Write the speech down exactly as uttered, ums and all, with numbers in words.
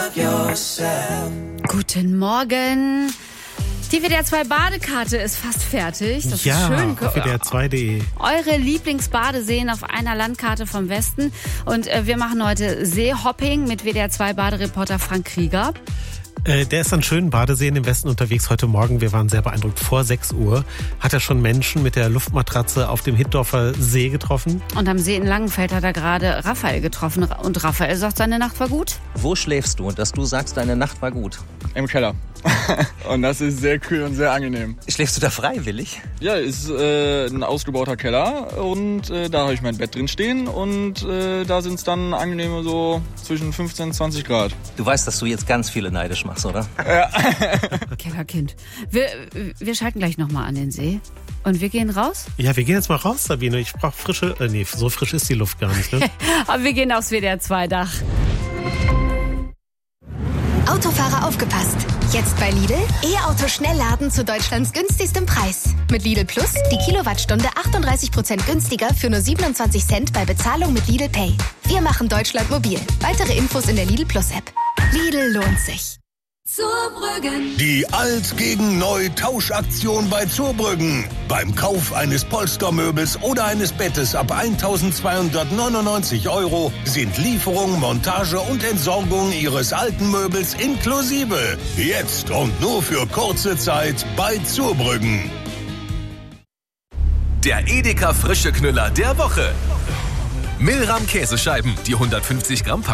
Guten Morgen. Die W D R zwei Badekarte ist fast fertig. Das ja, ist schön. auf W D R zwei punkt de. Eure Lieblingsbadeseen auf einer Landkarte vom Westen. Und äh, wir machen heute Seehopping mit W D R zwei Badereporter Frank Krieger. Äh, der ist an schönen Badeseen im Westen unterwegs heute Morgen. Wir waren sehr beeindruckt. Vor sechs Uhr hat er schon Menschen mit der Luftmatratze auf dem Hitdorfer See getroffen. Und am See in Langenfeld hat er gerade Raphael getroffen. Und Raphael sagt, seine Nacht war gut. Wo schläfst du, dass du sagst, deine Nacht war gut? Im Keller. Und das ist sehr kühl und sehr angenehm. Schläfst du da freiwillig? Ja, ist äh, ein ausgebauter Keller und äh, da habe ich mein Bett drin stehen und äh, da sind es dann angenehme so zwischen fünfzehn und zwanzig Grad. Du weißt, dass du jetzt ganz viele neidisch machst, oder? Ja. Kellerkind. Wir, wir schalten gleich nochmal an den See. Und wir gehen raus? Ja, wir gehen jetzt mal raus, Sabine. Ich brauche frische... Äh, nee, so frisch ist die Luft gar nicht, ne? Aber wir gehen aufs W D R zwei Dach. Autofahrer aufgepasst! Jetzt bei Lidl E-Auto Schnellladen zu Deutschlands günstigstem Preis. Mit Lidl Plus die Kilowattstunde achtunddreißig Prozent günstiger für nur siebenundzwanzig Cent bei Bezahlung mit Lidl Pay. Wir machen Deutschland mobil. Weitere Infos in der Lidl Plus App. Lidl lohnt sich. Zurbrüggen. Die Alt gegen Neu Tauschaktion bei Zurbrüggen. Beim Kauf eines Polstermöbels oder eines Bettes ab eintausendzweihundertneunundneunzig Euro sind Lieferung, Montage und Entsorgung Ihres alten Möbels inklusive. Jetzt und nur für kurze Zeit bei Zurbrüggen. Der Edeka Frische Knüller der Woche. Milram Käsescheiben, die hundertfünfzig Gramm Packung.